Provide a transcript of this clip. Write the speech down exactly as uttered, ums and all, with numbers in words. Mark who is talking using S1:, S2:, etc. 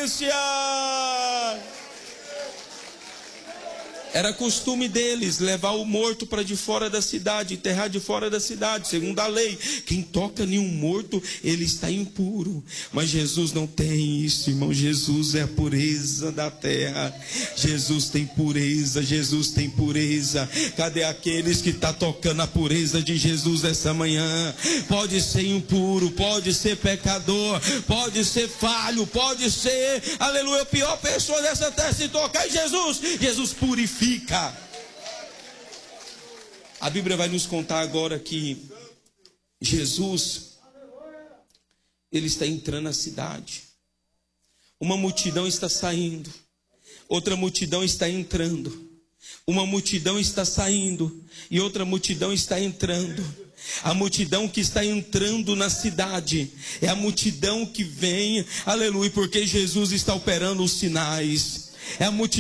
S1: violência. Era costume deles levar o morto para de fora da cidade, enterrar de fora da cidade, segundo a lei. Quem toca em um morto, ele está impuro. Mas Jesus não tem isso, irmão. Jesus é a pureza da terra. Jesus tem pureza, Jesus tem pureza. Cadê aqueles que estão tocando a pureza de Jesus essa manhã? Pode ser impuro, pode ser pecador, pode ser falho, pode ser, aleluia, a pior pessoa dessa terra. Se tocar em Jesus, Jesus purifica. Fica. A Bíblia vai nos contar agora que Jesus, ele está entrando na cidade. Uma multidão está saindo, outra multidão está entrando. Uma multidão está saindo e outra multidão está entrando. A multidão que está entrando na cidade é a multidão que vem, aleluia, porque Jesus está operando os sinais. É a multidão